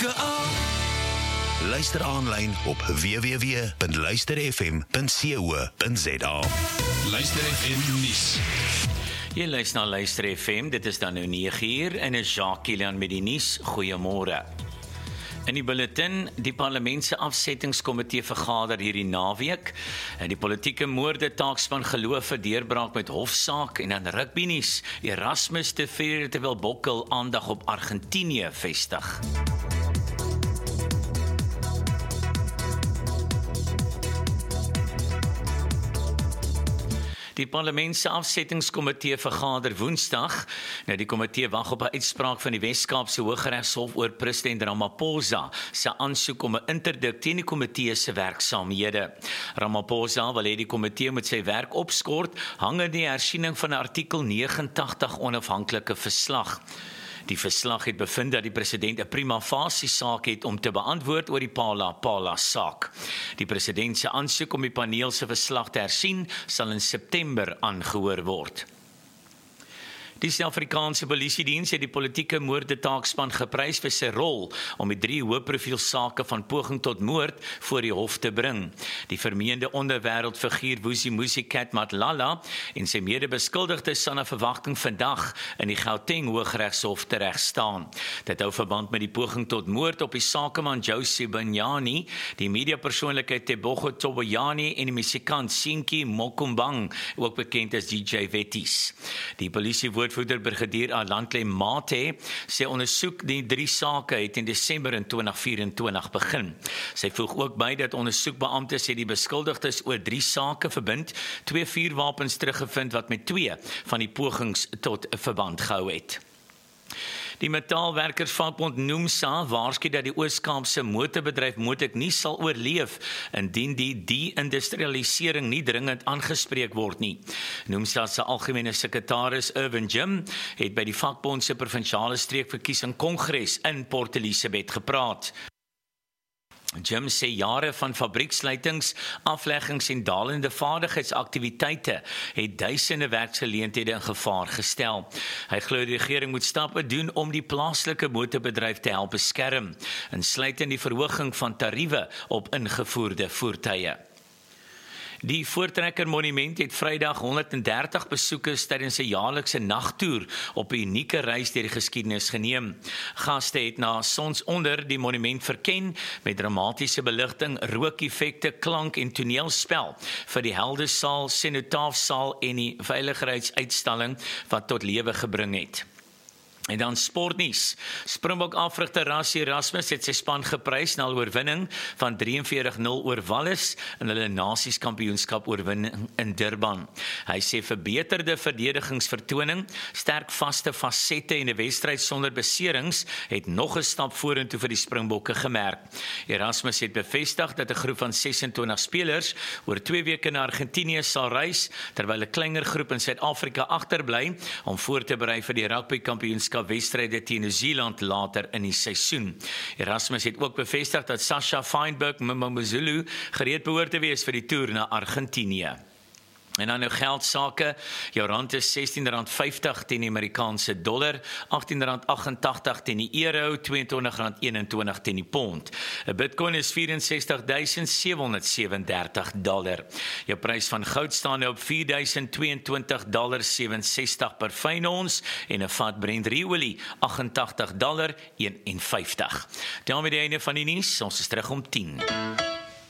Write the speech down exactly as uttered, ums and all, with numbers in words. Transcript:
elke aand. Luister aanlyn op w w w punt luister f m punt co punt z a. Luister F M nuus. Jy luister na Luister F M, dit is dan nou nege uur en is Jacques Kilian met die nuus. Goeiemôre. In die bulletin, die parlementse afsettingskomitee vergader hierdie naweek. En die politieke moorde taakspan geloof vir deurbraak met hofsaak en dan rugby nuus. Erasmus te vier terwyl Bokkel aandag op Argentinië vestig. Die parlementse afsettingskomitee vergader Woensdag. Nou die komitee wag op 'n uitspraak van die Wes-Kaapse Hooggeregshof oor president Ramaphosa se aansoek om 'n interdik teen die komitee se werksaamhede. Ramaphosa wil hê die komitee moet sy werk opskort hangende die hersiening van artikel negenentagtig onafhanklike verslag. Die verslag het bevind dat die president 'n prima facie saak het om te beantwoord oor die Pala Pala saak. Die president se aansoek om die paneel se verslag te hersien sal in September aangehoor word. Die Suid-Afrikaanse Polisiediens het die politieke moorde taakspan geprys vir sy rol om die drie hoëprofiel sake van poging tot moord voor die hof te bring. Die vermeende onderwêreldfiguur Vusi Musicat Matlala en sy medebeskuldigdes sal na verwagting vandag in die Gauteng Hooggeregshof tereg staan. Dit hou verband met die poging tot moord op die sakeman Josie Banyani, die mediapersoonlikheid Tebogo Toboyani en die musikant Sinki Mokumbang, ook bekend as D J Wetties. Die polisie woordvoerder Brigadier Alantle Mate sê ondersoek die drie sake het in Desember in twintig vyf-en-twintig begin. Sy voeg ook by dat ondersoekbeamptes het die beskuldigdes oor drie sake verbind, twee vuurwapens teruggevind wat met twee van die pogings tot verband gehou het. Die metaalwerkersvakbond Nomsa waarsku dat die Oos-Kaapse motorbedryf moontlik nie sal oorleef indien die de-industrialisering nie dringend aangespreek word nie. Nomsa se algemene sekretaris Irvin Jim het by die vakbond se provinsiale streekverkiesing kongres in Port Elizabeth gepraat. Jim sê jare van fabrieksluitings, afleggings en dalende vaardigheidsaktiwiteite het duisende werksgeleenthede in gevaar gestel. Hy glo die regering moet stappe doen om die plaaslike motorbedryf te help beskerm, insluitend die verhoging van tariewe op ingevoerde voertuie. Die Voortrekker Monument het Vrydag honderddertig besoekers tydens 'n jaarlikse nagtoer op 'n unieke reis deur die geskiedenis geneem. Gaste het na sonsonder die monument verken met dramatiese beligting, rookeffekte, klank en toneelspel vir die Heldesaal, Senotaafsaal en die veiligheidsuitstalling wat tot lewe gebring het. En dan sportnuus. Springbok afrigter Rassie Erasmus het sy span geprys na 'n oorwinning van drieënveertig nul oor Wallis in hulle Nasieskampioenskap oorwinning in Durban. Hy sê verbeterde verdedigingsvertoning, sterk vaste fasette en 'n wedstryd sonder beserings het nog 'n stap vorentoe vir die Springbokke gemerk. Erasmus het bevestig dat 'n groep van sesentwintig spelers oor twee weke na Argentinië sal reis, terwyl 'n kleiner groep in Suid-Afrika agterbly om voor te berei vir die rugbykampioenskap wedstryde teen Nieu-Seeland later in die seisoen. Erasmus het ook bevestig dat Sasha Feinberg Mimamazulu gereed behoort te wees vir die toer na Argentinië. En dan nou geldsake, jou rand is sestien rand vyftig teen die Amerikaanse dollar, agttien rand agentagtig teen die euro, tweeëntwintig rand eenentwintig teen die pond. 'n Bitcoin is vyf ses duisend sewe honderd sewendertig dollar. Jou prys van goud staan nou op vier duisend tweeëntwintig komma sewenses per fyn ons en 'n vat Brent olie agt agt komma eenenvyftig. Daarmee die einde van die nuus, ons is terug om tien.